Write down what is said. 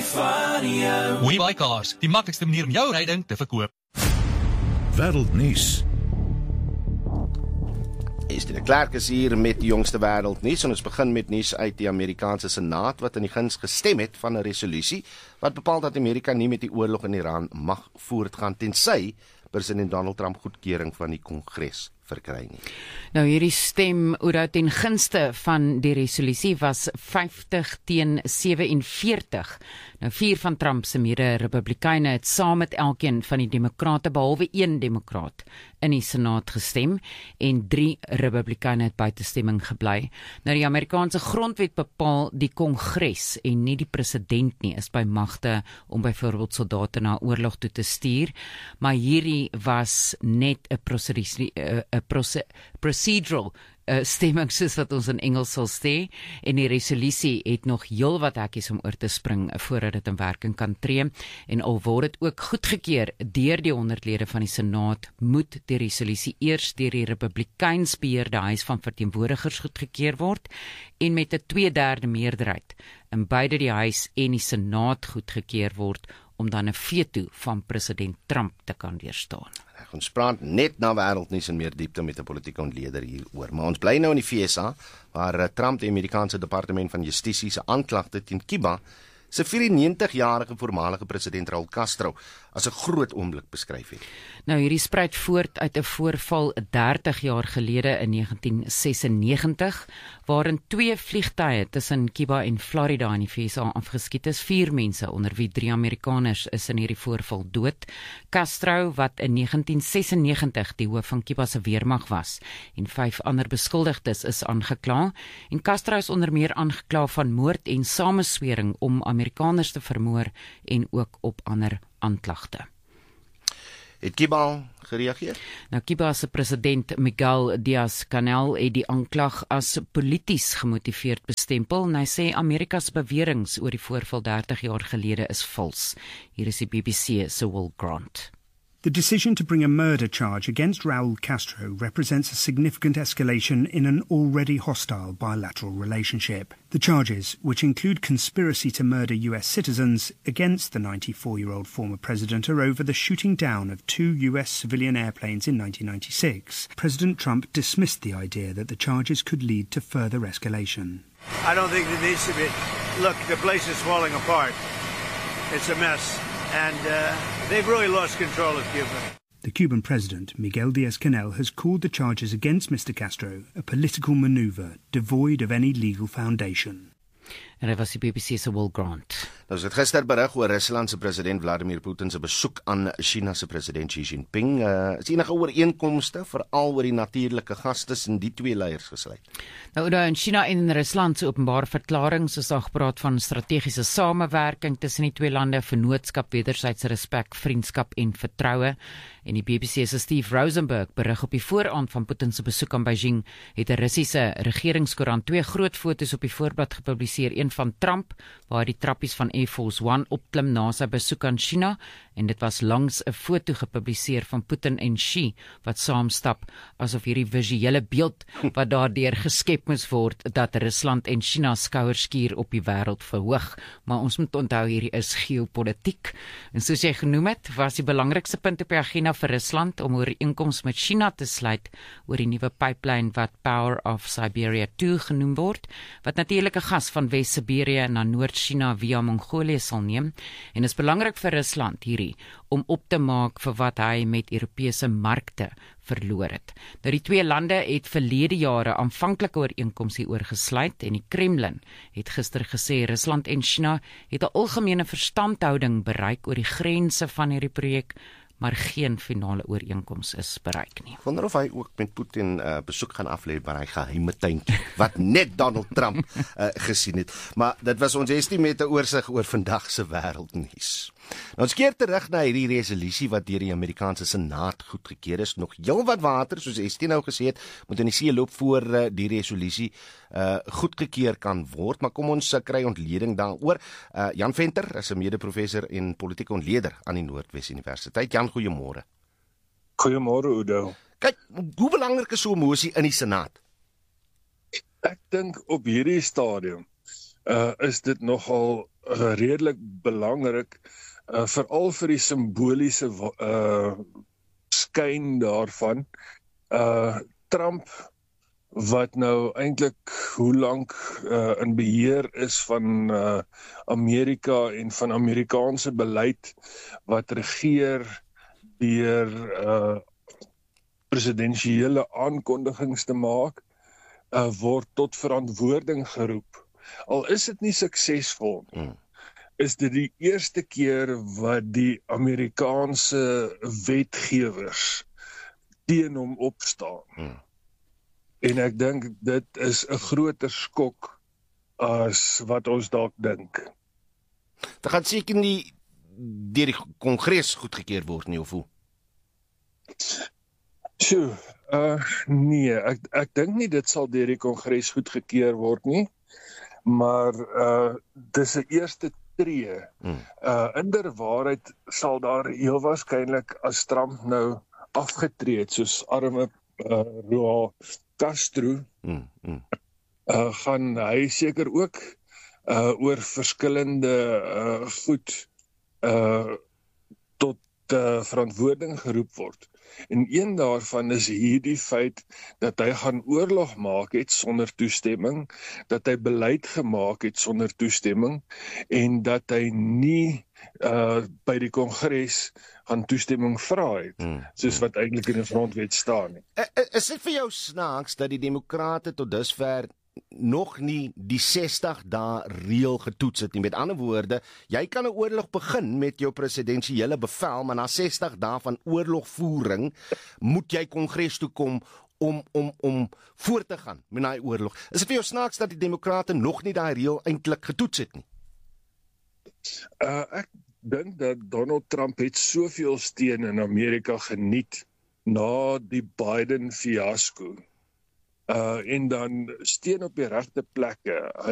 van jou. WeBuyCars, die maklikste manier om jou ryding te verkoop. Wêreldnuus. Esther Clark is hier met die jongste wêreldnuus en ons begin met nuus uit die Amerikaanse Senaat wat in die guns gestem het van 'n resolusie wat bepaal dat Amerika nie met die oorlog in Iran mag voortgaan tensy president Donald Trump goedkeuring van die Kongres verkry nie. Nou hierdie stem oor ten gunste van die resolusie was 50 teen 47. Nou 4 van Trump se mede-republikeine het saam met elkeen van die demokrate behalwe 1 demokraat in die Senaat gestem en 3 republikeine het buite stemming gebly. Nou die Amerikaanse grondwet bepaal die Kongres en nie die president nie is by magte om byvoorbeeld soldate na oorlog toe te stuur, maar hierdie was net 'n procedural stemming soos wat ons in Engels sal sê, en die resolusie het nog heel wat hekkies om oor te spring voordat dit in werking kan tree, en al word dit ook goedgekeur deur die 100 lede van die Senaat, moet die resolusie eers deur die Republikeins beheerde Huis van Verteenwoordigers goedgekeur word, en met 'n 2/3 meerderheid in beide die Huis en die Senaat goedgekeur word, om dan 'n veto van president Trump te kan weerstaan. Ons praat net na wêreldnuus en meer diepte met 'n politieke ontleder hieroor. Maar ons bly nou in die VSA, waar Trump die Amerikaanse Departement van Justisie se aanklagte teen Cuba se 94-jarige voormalige president Raul Castro as 'n groot oomblik beskryf het. Nou hierdie spruit voort uit 'n voorval 30 jaar gelede in 1996, waarin 2 vliegtuie tussen Cuba en Florida in die VSA afgeskiet is. 4 mense, onder wie 3 Amerikaners, is in hierdie voorval dood. Castro, wat in 1996 die hoof van Cuba se weermag was, en 5 ander beskuldigdes is aangekla. En Castro is onder meer aangekla van moord en sameswering om Amerikaners te vermoor en ook op ander aanklagte. Het Cuba gereageer? Nou Cuba se president Miguel Díaz-Canel het die aanklag as polities gemotiveerd bestempel en hy sê Amerika se beweringe oor die voorval 30 jaar gelede is vals. Hier is die BBC se Will Grant. The decision to bring a murder charge against Raul Castro represents a significant escalation in an already hostile bilateral relationship. The charges, which include conspiracy to murder US citizens against the 94-year-old former president, are over the shooting down of 2 US civilian airplanes in 1996. President Trump dismissed the idea that the charges could lead to further escalation. I don't think there needs to be. Look, the place is falling apart. It's a mess. And they've really lost control of Cuba. The Cuban president, Miguel Díaz-Canel, has called the charges against Mr. Castro a political maneuver devoid of any legal foundation. En dit was die BBC se Will Grant. Ons het gister berig oor Rusland se president Vladimir Putin se besoek aan China se president Xi Jinping. Is enige ooreenkomste veral oor die natuurlike gas tussen die 2 leiers gesluit? Nou in China en Rusland se openbare verklaringe is daar gepraat van strategiese samewerking tussen die 2 lande, vennootskap, wederwysige respek, vriendskap en vertroue. En die BBC se Steve Rosenberg berig op die vooraand van Putin se besoek aan Beijing het 'n Russiese regeringskoerant 2 groot foto's op die voorblad gepubliseer, een van Trump waar die trappies van Air Force One opklim na sy besoek aan China, en dit was langs 'n foto gepubliseer van Putin en Xi wat saamstap, asof hierdie visuele beeld wat daardeur geskep moes word dat Rusland en China skouerskuur op die wêreld verhoog. Maar ons moet onthou hierdie is geopolitiek, en soos jy genoem het, was die belangrikste punt op die agenda vir Rusland om 'n ooreenkoms met China te sluit oor die nuwe pipeline wat Power of Siberia 2 genoem word, wat natuurlike gas van Wes-Siberië na Noord-China via Mongolië sal neem, en is belangrik vir Rusland hierdie om op te maak vir wat hy met Europese markte verloor het. Nou die 2 lande het verlede jare aanvanklike ooreenkoms hieroor gesluit, en die Kremlin het gister gesê Rusland en China het 'n algemene verstandhouding bereik oor die grense van hierdie projek, maar geen finale ooreenkoms is bereik nie. Ek wonder of hy ook met Putin besoek gaan aflê by hy geheime tuintjie wat net Donald Trump gesien het. Maar dit was ons estimate oorsig oor vandag se wêreldnuus. Nou ons keer terug na hierdie resolusie wat deur die Amerikaanse Senaat goedgekeur is. Nog heelwat water, soos Estie nou gesê het, moet in die see loop voor die resolusie goedgekeur kan word. Maar kom ons kry ontleding daaroor. Jan Venter is 'n mede-professor en politieke ontleder aan die Noordwes Universiteit. Jan, goeiemôre. Goeiemôre, Udo. Kyk, hoe belangrik is so 'n mosie in die Senaat? Ek dink op hierdie stadium is dit nogal redelik belangrik, veral vir die simboliese skyn daarvan. Trump, wat nou eintlik hoe lank in beheer is van Amerika en van Amerikaanse beleid, wat regeer deur presidensiële aankondigings te maak, word tot verantwoording geroep. Al is dit nie suksesvol, is dit die eerste keer wat die Amerikaanse wetgewers teen hom opstaan. En ek dink dit is 'n groter skok as wat ons dalk dink. Dit gaan seker nie deur die Kongres goedgekeur word nie, of hoe? Sjoe, nee, ek dink nie dit sal deur die Kongres goedgekeur word nie, maar dis 'n eerste tree. Inderwaarheid sal daar heel waarskynlik, as Trump nou afgetree het, soos arme Raul Castro, gaan hy seker ook oor verskillende goed tot verantwoording geroep word. En een daarvan is hierdie feit dat hy gaan oorlog maak het sonder toestemming, dat hy beleid gemaak het sonder toestemming, en dat hy nie by die Kongres gaan toestemming vra het, soos wat eintlik in die grondwet staan nie. Is dit vir jou snaaks dat die Demokrate tot dusver nog nie die 60 dae reël getoets het nie? Met ander woorde, jy kan 'n oorlog begin met jou presidensiële bevel, maar na 60 dae van oorlogvoering moet jy Kongres toe kom om voort te gaan met daai oorlog. Is dit vir jou snaaks dat die Demokrate nog nie daai reël eintlik getoets het nie? Ek dink dat Donald Trump het soveel steun in Amerika geniet na die Biden fiasco. En dan steun op die regte plekke.